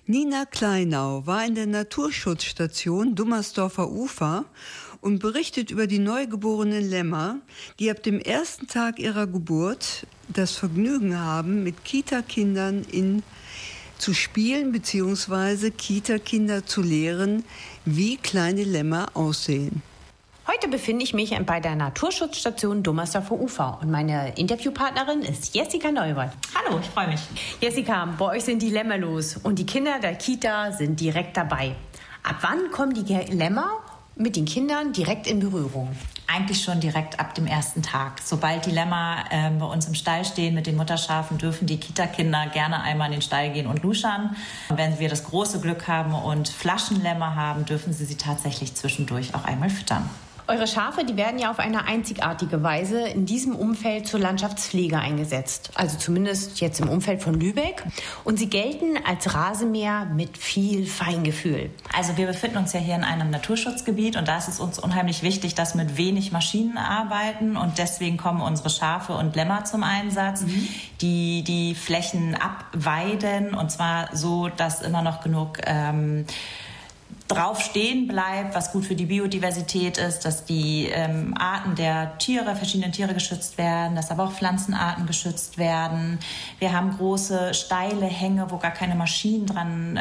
Nina Kleinau war in der Naturschutzstation Dummersdorfer Ufer und berichtet über die neugeborenen Lämmer, die ab dem ersten Tag ihrer Geburt das Vergnügen haben, mit Kita-Kindern zu spielen bzw. Kita-Kinder zu lehren, wie kleine Lämmer aussehen. Heute befinde ich mich bei der Naturschutzstation Dummersdorfer Ufer und meine Interviewpartnerin ist Jessica Neuwald. Hallo, ich freue mich. Jessica, bei euch sind die Lämmer los und die Kinder der Kita sind direkt dabei. Ab wann kommen die Lämmer mit den Kindern direkt in Berührung? Eigentlich schon direkt ab dem ersten Tag. Sobald die Lämmer bei uns im Stall stehen mit den Mutterschafen, dürfen die Kita-Kinder gerne einmal in den Stall gehen und luschern. Und wenn wir das große Glück haben und Flaschenlämmer haben, dürfen sie tatsächlich zwischendurch auch einmal füttern. Eure Schafe, die werden ja auf eine einzigartige Weise in diesem Umfeld zur Landschaftspflege eingesetzt. Also zumindest jetzt im Umfeld von Lübeck. Und sie gelten als Rasenmäher mit viel Feingefühl. Also wir befinden uns ja hier in einem Naturschutzgebiet und da ist es uns unheimlich wichtig, dass wir mit wenig Maschinen arbeiten. Und deswegen kommen unsere Schafe und Lämmer zum Einsatz, die die Flächen abweiden. Und zwar so, dass immer noch genug drauf stehen bleibt, was gut für die Biodiversität ist, dass die Arten der Tiere, verschiedenen Tiere geschützt werden, dass aber auch Pflanzenarten geschützt werden. Wir haben große, steile Hänge, wo gar keine Maschinen dran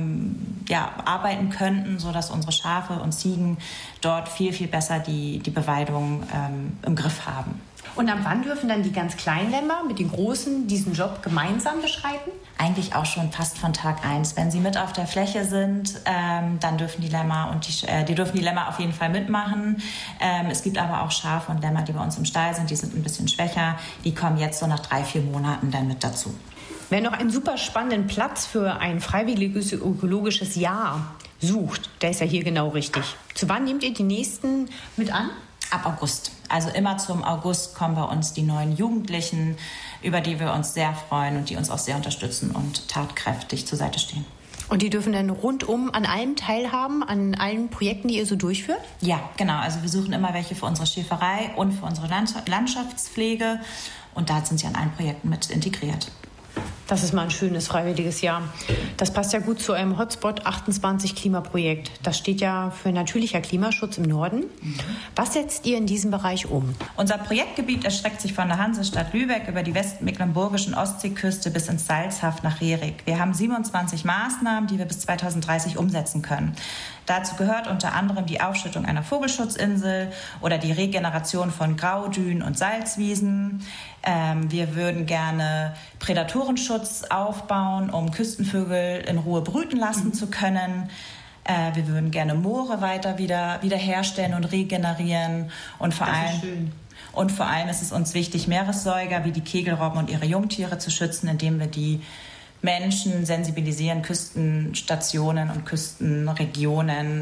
arbeiten könnten, sodass unsere Schafe und Ziegen dort viel, viel besser die Beweidung im Griff haben. Und ab wann dürfen dann die ganz kleinen Lämmer mit den großen diesen Job gemeinsam beschreiten? Eigentlich auch schon fast von Tag 1. Wenn sie mit auf der Fläche sind, dann dürfen die Lämmer dürfen die Lämmer auf jeden Fall mitmachen. Es gibt aber auch Schafe und Lämmer, die bei uns im Stall sind, die sind ein bisschen schwächer. Die kommen jetzt so nach 3-4 Monaten dann mit dazu. Wer noch einen super spannenden Platz für ein freiwilliges ökologisches Jahr sucht, der ist ja hier genau richtig. Zu wann nehmt ihr die nächsten mit an? Ab August. Also immer zum August kommen bei uns die neuen Jugendlichen, über die wir uns sehr freuen und die uns auch sehr unterstützen und tatkräftig zur Seite stehen. Und die dürfen dann rundum an allem teilhaben, an allen Projekten, die ihr so durchführt? Ja, genau. Also wir suchen immer welche für unsere Schäferei und für unsere Landschaftspflege. Und da sind sie an allen Projekten mit integriert. Das ist mal ein schönes freiwilliges Jahr. Das passt ja gut zu eurem Hotspot 28 Klimaprojekt. Das steht ja für natürlicher Klimaschutz im Norden. Was setzt ihr in diesem Bereich um? Unser Projektgebiet erstreckt sich von der Hansestadt Lübeck über die westmecklenburgischen Ostseeküste bis ins Salzhaft nach Rerik. Wir haben 27 Maßnahmen, die wir bis 2030 umsetzen können. Dazu gehört unter anderem die Aufschüttung einer Vogelschutzinsel oder die Regeneration von Graudünen und Salzwiesen. Wir würden gerne Prädatorenschutz aufbauen, um Küstenvögel in Ruhe brüten lassen zu können. Wir würden gerne Moore weiter wiederherstellen und regenerieren. Und vor allem ist es uns wichtig, Meeressäuger wie die Kegelrobben und ihre Jungtiere zu schützen, indem wir die Menschen sensibilisieren, Küstenstationen und Küstenregionen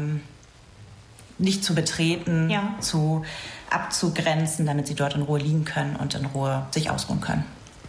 nicht zu betreten, abzugrenzen, damit sie dort in Ruhe liegen können und in Ruhe sich ausruhen können.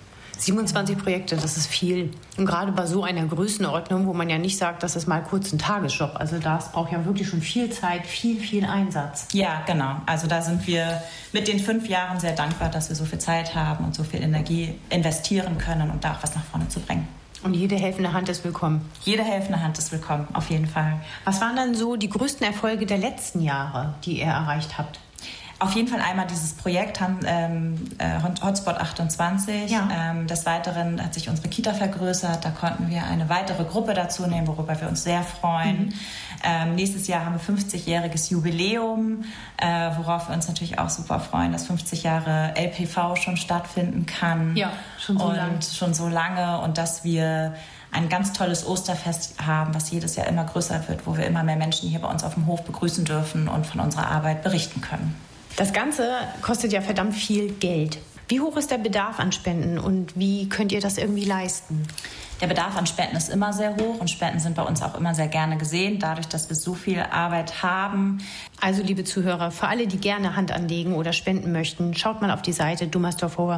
27 Projekte, das ist viel. Und gerade bei so einer Größenordnung, wo man ja nicht sagt, das ist mal kurz ein Tagesjob. Also das braucht ja wirklich schon viel Zeit, viel Einsatz. Ja, genau. Also da sind wir mit den 5 Jahren sehr dankbar, dass wir so viel Zeit haben und so viel Energie investieren können, um da auch was nach vorne zu bringen. Und jede helfende Hand ist willkommen. Jede helfende Hand ist willkommen, auf jeden Fall. Was waren dann so die größten Erfolge der letzten Jahre, die ihr erreicht habt? Auf jeden Fall einmal dieses Projekt Hotspot 28. Ja. Des Weiteren hat sich unsere Kita vergrößert. Da konnten wir eine weitere Gruppe dazu nehmen, worüber wir uns sehr freuen. Nächstes Jahr haben wir 50-jähriges Jubiläum, worauf wir uns natürlich auch super freuen, dass 50 Jahre LPV schon stattfinden kann. Ja, schon so lange. Und dass wir ein ganz tolles Osterfest haben, was jedes Jahr immer größer wird, wo wir immer mehr Menschen hier bei uns auf dem Hof begrüßen dürfen und von unserer Arbeit berichten können. Das Ganze kostet ja verdammt viel Geld. Wie hoch ist der Bedarf an Spenden und wie könnt ihr das irgendwie leisten? Der Bedarf an Spenden ist immer sehr hoch und Spenden sind bei uns auch immer sehr gerne gesehen, dadurch, dass wir so viel Arbeit haben. Also, liebe Zuhörer, für alle, die gerne Hand anlegen oder spenden möchten, schaut mal auf die Seite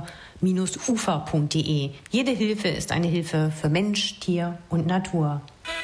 dummersdorfer-ufer.de. Jede Hilfe ist eine Hilfe für Mensch, Tier und Natur.